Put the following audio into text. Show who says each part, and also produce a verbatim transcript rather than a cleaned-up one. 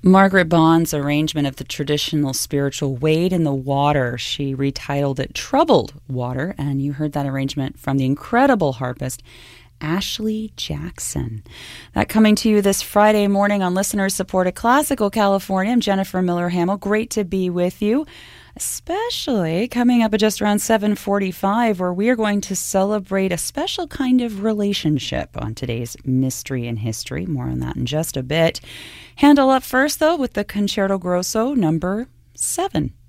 Speaker 1: Margaret Bond's arrangement of the traditional spiritual Wade in the Water. She retitled it Troubled Water, and you heard that arrangement from the incredible harpist Ashley Jackson. That coming to you this Friday morning on listener-supported Classical California. I'm Jennifer Miller-Hamill. Great to be with you, especially coming up at just around seven forty-five, where we are going to celebrate a special kind of relationship on today's Mystery in History. More on that in just a bit. Handle up first, though, with the Concerto Grosso number seven.